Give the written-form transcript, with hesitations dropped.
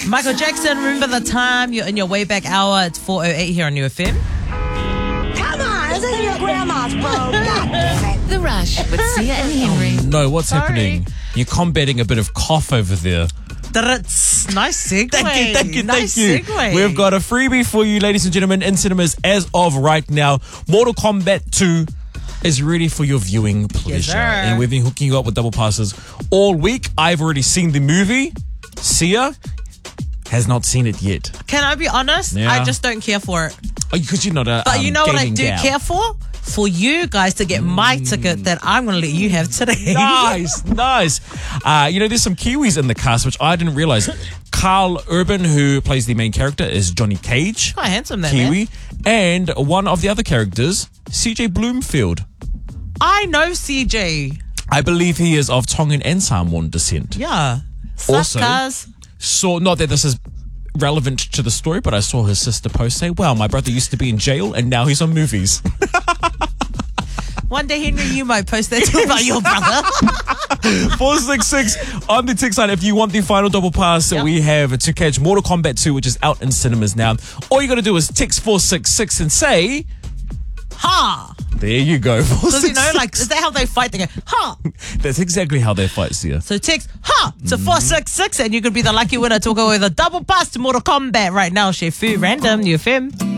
Michael Jackson, remember the time? You're in your way back hour. It's 4:08 here on New FM. Come on, this isn't your grandma's phone. God damn it. The Rush with Sia and Henry. No, what's Sorry. happening? You're combating a bit of cough over there. Nice segue. Thank you. Segue. We've got a freebie for you, ladies and gentlemen, in cinemas as of right now. Mortal Kombat 2 is ready for your viewing pleasure. sir. And we've been hooking you up with double passes all week. I've already seen the movie. Sia has not seen it yet. Can I be honest? Yeah. I just don't care for it. Oh, because you're not a But you know what I gaming do gal. care for? For you guys to get my ticket that I'm going to let you have today. Nice. There's some Kiwis in the cast, which I didn't realize. Carl Urban, who plays the main character, is Johnny Cage. Quite handsome, that Kiwi. man. And one of the other characters, CJ Bloomfield. I know CJ. I believe he is of Tongan and Samoan descent. Yeah. Also- Suckers. So, not that this is relevant to the story, but I saw his sister post say, well, my brother used to be in jail and now he's on movies. One day, Henry, you might post that too about your brother. 466 on the text line. If you want the final double pass that we have to catch Mortal Kombat 2, which is out in cinemas now, all you got to do is text 466 and say, Ha! there you go. Because, you know, like, is that how they fight? They go, ha! That's exactly how they fight, Sia. So text, ha! To 466 and you could be the lucky winner to go with a double pass to Mortal Kombat right now. Chef Fu, random, New FM.